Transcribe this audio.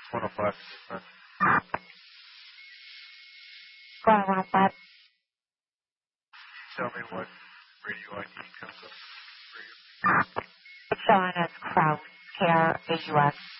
105. Go on 105. Tell me what radio ID comes up. It's showing as Crown Care AUS.